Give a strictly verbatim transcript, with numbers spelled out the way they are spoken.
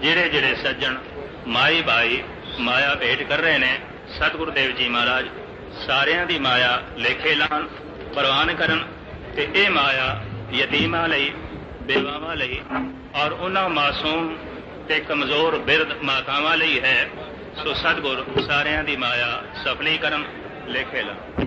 ਜਿਹੜੇ ਜਿਹੜੇ ਸੱਜਣ ਮਾਈ ਬਾਈ ਮਾਇਆ ਭੇਟ ਕਰ ਰਹੇ ਨੇ, ਸਤਿਗੁਰੂ ਦੇਵ ਜੀ ਮਹਾਰਾਜ ਸਾਰਿਆਂ ਦੀ ਮਾਇਆ ਲੇਖੇ ਲਾਣ, ਪ੍ਰਵਾਨ ਕਰਨ। ਤੇ ਇਹ ਮਾਇਆ ਯਤੀਮਾਂ ਲਈ, ਬੇਵਾਵਾਂ ਲਈ ਔਰ ਉਹਨਾਂ ਮਾਸੂਮ ਤੇ ਕਮਜ਼ੋਰ ਬਿਰਧ ਮਾਤਾਵਾਂ ਲਈ ਹੈ। ਸੋ ਸਤਿਗੁਰ ਸਾਰਿਆਂ ਦੀ ਮਾਇਆ ਸਫਲੀ ਕਰਨ, ਲੇਖੇ ਲਾਣ।